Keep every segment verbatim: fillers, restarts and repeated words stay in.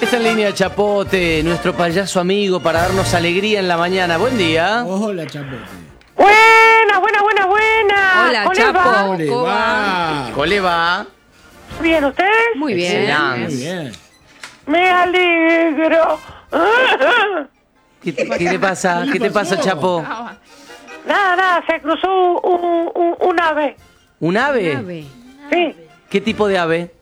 Está en línea Chapote, nuestro payaso amigo, para darnos alegría en la mañana. Buen día. Hola, Chapote. Buena, buena, buena, buena. Hola, ¿Cómo Chapo. va? ¿Cómo le ¿Cómo va? ¿Cómo le va? Bien, ¿ustedes? Muy bien. Excelente. Muy bien. Me alegro. ¿Qué, te- qué le pasa? ¿Qué te pasa, Chapo? Nada, nada, se cruzó un, un, un ave. ¿Un ave? Ave. Sí. ¿Qué tipo de ave?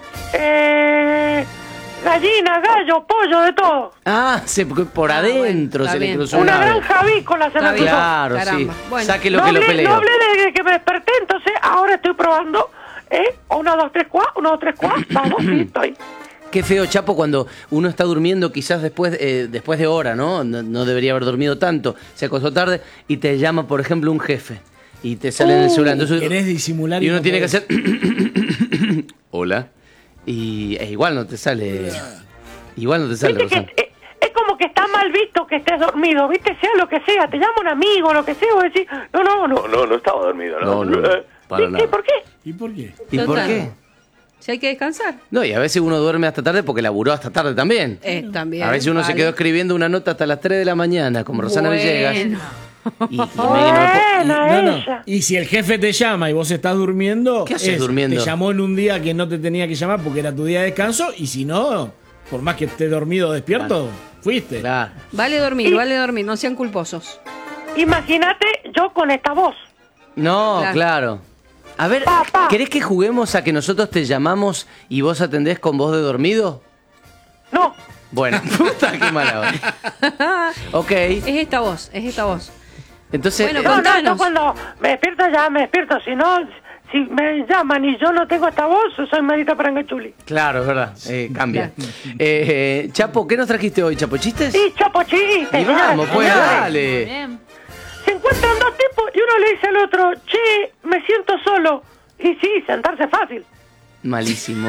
Eh, gallina, gallo, pollo, de todo. Ah, se, por Ah, adentro bueno, se está le bien. cruzó un Una ave. granja avícola se Está me bien. cruzó. Claro, Caramba. sí. Bueno. Sáquelo No que lo hablé, peleo. no hablé desde que me desperté, entonces ahora estoy probando. ¿Eh? Uno, dos, tres, cuatro. Uno, dos, tres, cuatro. Vamos, sí, estoy. Qué feo, Chapo, cuando uno está durmiendo quizás después, eh, después de hora, ¿no? ¿no? No debería haber dormido tanto. Se acostó tarde y te llama, por ejemplo, un jefe. Y te sale en el celular. Entonces, Querés disimular y y uno no tiene que podés. hacer... Hola. Y e igual no te sale... Igual no te sale, Viste que Rosana. es, es como que está mal visto que estés dormido, ¿viste? Sea lo que sea, te llama un amigo, lo que sea, vos decís, no, no, no, no, no estaba dormido, No, no. no, Eh, para ¿sí? nada. ¿Qué? ¿Por qué? ¿Y por qué? ¿Y por Total. qué? Si hay que descansar. No, y a veces uno duerme hasta tarde porque laburó hasta tarde también. Eh, también. A veces uno se vale. quedó escribiendo una nota hasta las tres de la mañana, como Rosana Bueno. Villegas. Y, y me- no me po- Buena No, no. ella. Y si el jefe te llama y vos estás durmiendo, ¿Qué haces es, durmiendo? te llamó en un día que no te tenía que llamar porque era tu día de descanso, y si no, por más que estés dormido o despierto, fuiste. Claro. Vale dormir, vale dormir, no sean culposos. Imagínate yo con esta voz. No, Claro. claro. A ver, Papá. ¿querés que juguemos a que nosotros te llamamos y vos atendés con voz de dormido? No, Bueno, puta, qué mala onda. Ok, Es esta voz, es esta voz. entonces... Bueno, eh, no, no, Contanos. yo cuando me despierto ya me despierto, si no, si me llaman y yo no tengo esta voz, soy Marita Parangachuli. claro, es verdad, eh, cambia. Eh, eh, Chapo, ¿qué nos trajiste hoy, Chapo? ¿Chistes? Y chapo chiste, Y señoras vamos, y pues, señores. dale. Se encuentran dos tipos y uno le dice al otro, che, me siento solo. Y sí, sentarse fácil. Malísimo.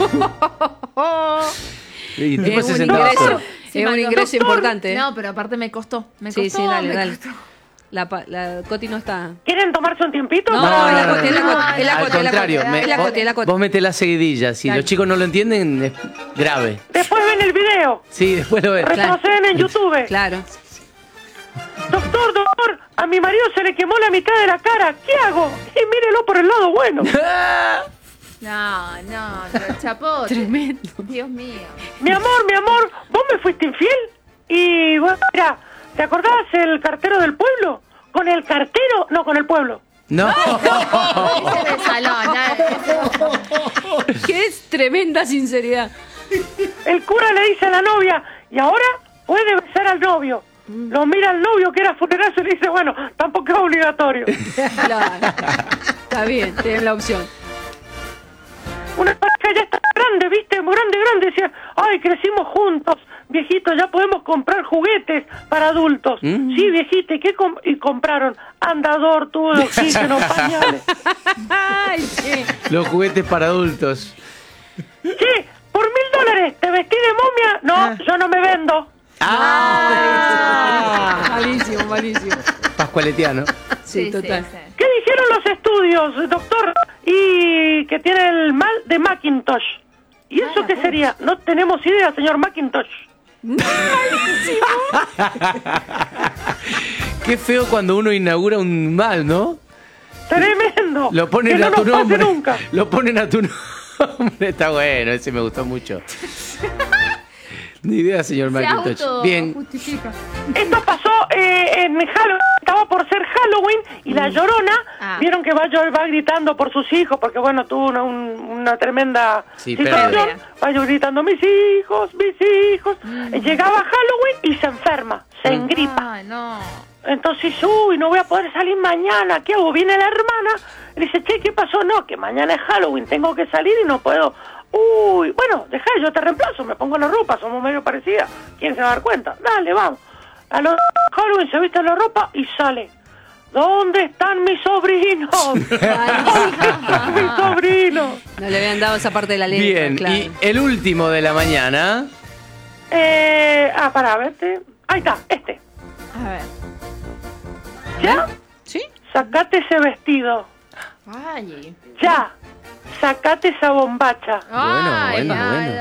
Y el tipo Es se un sentaba ingreso, solo. Sí, es un Mario. ingreso Doctor. importante. ¿eh? No, pero aparte me costó. Me Sí, costó, sí, dale, me dale. costó. La, pa- la Coti no está. ¿Quieren tomarse un tiempito? No, No, es la no, Coti, es la no, Coti, es la Al Coti, es la contrario, Coti, me- es la vos, Coti, es la Coti. vos metés la seguidilla. Si Dale. los chicos no lo entienden, es grave. Después ven el video. Sí, después lo ves. Retroceden en YouTube. Claro. Doctor, doctor, a mi marido se le quemó la mitad de la cara. ¿Qué hago? Y mírelo por el lado bueno. No, no, pero Chapote. Tremendo. Dios mío. Mi amor, mi amor, ¿vos me fuiste infiel? Y bueno, mira, ¿te acordás el cartero del pueblo? ¿Con el cartero? No, con el pueblo. No. Ese del salón. ¿eh? Qué es tremenda sinceridad. El cura le dice a la novia, y ahora puede besar al novio. Lo mira al novio que era funerario y le dice, bueno, tampoco es obligatorio. Claro. Está bien, tienen la opción. Una pareja ya está grande, ¿viste? Muy grande, grande. Decía, ay, crecimos juntos, viejito, ya podemos comprar juguetes para adultos. Mm. Sí, viejito, ¿y qué com- y compraron? Andador, tubo de oxígeno, pañales. Ay, che. Los juguetes para adultos. Che, por mil dólares, ¿te vestí de momia? No, yo no me vendo. ¡Ah! Malísimo, malísimo. Pascualetiano. Sí, total. sí. ¿Qué dijeron los estudios, doctor? Y que tiene el mal de Macintosh. ¿Y eso qué sería? No tenemos idea, señor Macintosh. Qué feo cuando uno inaugura un mal, ¿no? Tremendo. Lo ponen que no a tu nos pase nombre. nunca. Lo ponen a tu nombre. Está bueno, ese me gustó mucho. Ni idea, señor Se Macintosh. auto Bien. justifica. Esto pasó eh, en Halloween, estaba por ser Halloween y la Llorona, Ah. vieron que va, va gritando por sus hijos, porque bueno, tuvo una, un- una tremenda Sí, situación, pérdida. va yo gritando, mis hijos, mis hijos, llegaba Halloween y se enferma, se engripa, Ay, no. entonces, uy, no voy a poder salir mañana, ¿qué hago? Viene la hermana, le dice, che, ¿qué pasó? No, que mañana es Halloween, tengo que salir y no puedo. Uy, bueno, dejá, yo te reemplazo, me pongo la ropa, somos medio parecidas. ¿Quién se va a dar cuenta? Dale, vamos. A los Halloween se viste la ropa y sale. ¿Dónde están mis sobrinos? ¿Dónde están mis sobrinos? No le habían dado esa parte de la letra. Bien. claro. Y el último de la mañana. Eh, ah, pará, vete. Ahí está, este. A ver. ¿Ya? ¿Sí? Sacate ese vestido. Ay. Ya. Sacate esa bombacha. Bueno, Ay, bueno, ay, bueno.